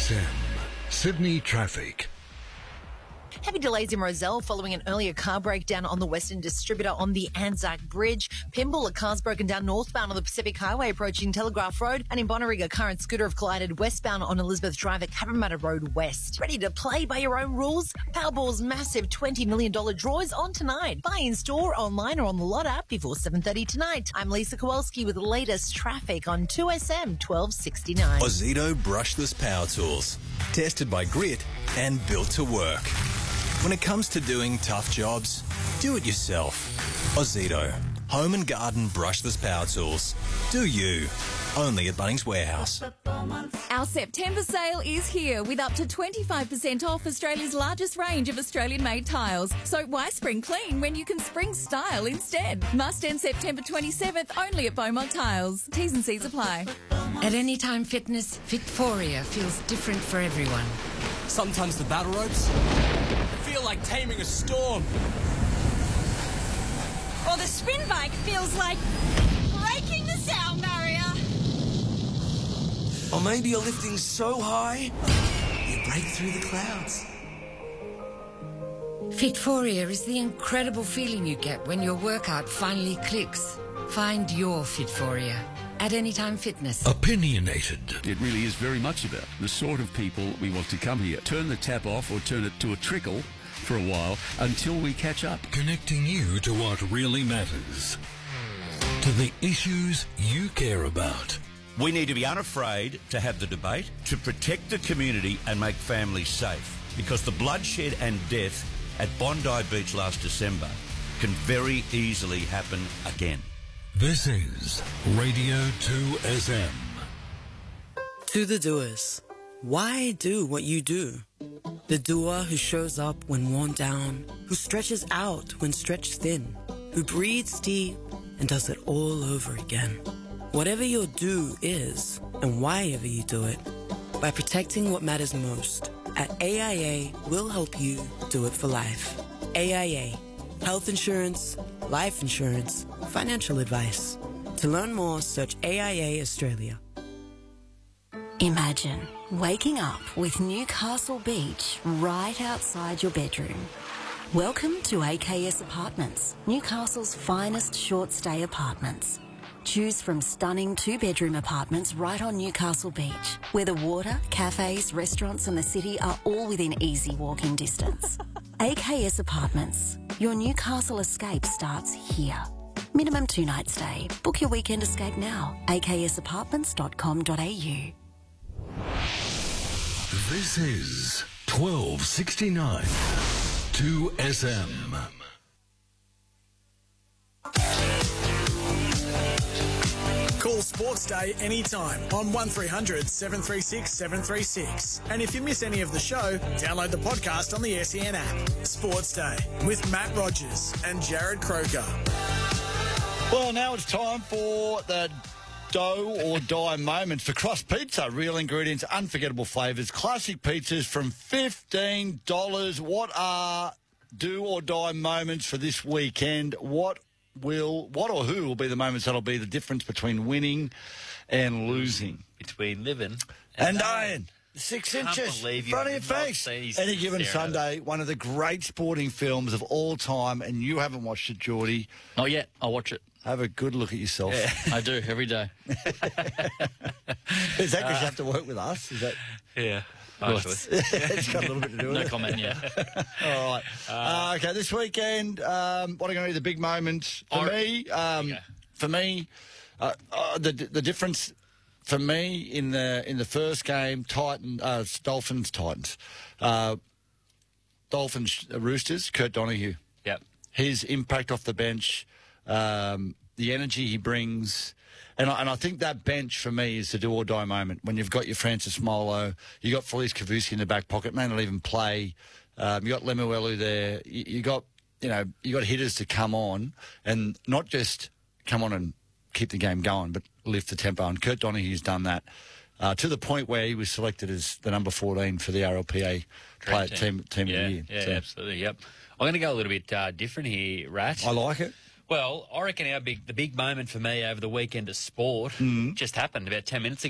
2SM Sydney traffic. Heavy delays in Rozelle following an earlier car breakdown on the Western Distributor on the Anzac Bridge. Pymble, a car's broken down northbound on the Pacific Highway approaching Telegraph Road. And in Bonnyrigg, a car and scooter have collided westbound on Elizabeth Drive at Cabramatta Road West. Ready to play by your own rules? Powerball's massive $20 million draw is on tonight. Buy in store, online or on the Lot app before 7:30 tonight. I'm Lisa Kowalski with the latest traffic on 2SM 1269. Ozito brushless power tools. Tested by Grit and built to work. When it comes to doing tough jobs, do it yourself. Ozito. Home and garden brushless power tools. Do you. Only at Bunnings Warehouse. Our September sale is here with up to 25% off Australia's largest range of Australian-made tiles. So why spring clean when you can spring style instead? Must end September 27th only at Beaumont Tiles. T's and C's apply. At Anytime Fitness, Fitforia feels different for everyone. Sometimes the battle ropes feel like taming a storm. Or the spin bike feels like breaking the sound barrier. Or maybe you're lifting so high, you break through the clouds. Fitforia is the incredible feeling you get when your workout finally clicks. Find your Fitforia at Anytime Fitness. Opinionated. It really is very much about the sort of people we want to come here. Turn the tap off or turn it to a trickle for a while until we catch up. Connecting you to what really matters. To the issues you care about. We need to be unafraid to have the debate, to protect the community and make families safe. Because the bloodshed and death at Bondi Beach last December can very easily happen again. This is Radio 2SM. To the doers, why do what you do? The doer who shows up when worn down, who stretches out when stretched thin, who breathes deep and does it all over again. Whatever your do is, and why ever you do it, by protecting what matters most, at AIA, we'll help you do it for life. AIA, health insurance, life insurance, financial advice. To learn more, search AIA Australia. Imagine waking up with Newcastle Beach right outside your bedroom. Welcome to AKS Apartments, Newcastle's finest short stay apartments. Choose from stunning two-bedroom apartments right on Newcastle Beach, where the water, cafes, restaurants and the city are all within easy walking distance. AKS Apartments, your Newcastle escape starts here. Minimum 2-night stay. Book your weekend escape now. aksapartments.com.au. This is 1269 2SM. Call Sports Day anytime on 1300 736 736. And if you miss any of the show, download the podcast on the SEN app. Sports Day with Matt Rogers and Jared Croker. Well, now it's time for the dough or die moment for Crust Pizza. Real ingredients, unforgettable flavours, classic pizzas from $15. What are do or die moments for this weekend? What or who will be the moments that'll be the difference between winning and losing? Between living and dying. 6 inches in front of your face. Face. Any Given Sunday, one of the great sporting films of all time, and you haven't watched it, Geordie. Not yet. I'll watch it. Have a good look at yourself. Yeah, I do, every day. Is that because you have to work with us? Is that? Yeah. Actually. It's got a little bit to do with it. No comment, yeah. All right. Okay, this weekend, what are going to be the big moments? For me, the difference for me in the first game, Dolphins, Titans. Dolphins, Roosters, Kurt Donahue. Yep. His impact off the bench, the energy he brings. And I think that bench, for me, is the do-or-die moment. When you've got your Francis Molo, you got Felice Kavusi in the back pocket, may not even play. You got Lemuelu there. You got hitters to come on, and not just come on and keep the game going, but lift the tempo. And Kurt Donahue's done that to the point where he was selected as the number 14 for the RLPA team of the year. Yeah, absolutely, yep. I'm going to go a little bit different here, Rat. I like it. Well, I reckon the big moment for me over the weekend of sport just happened about 10 minutes ago.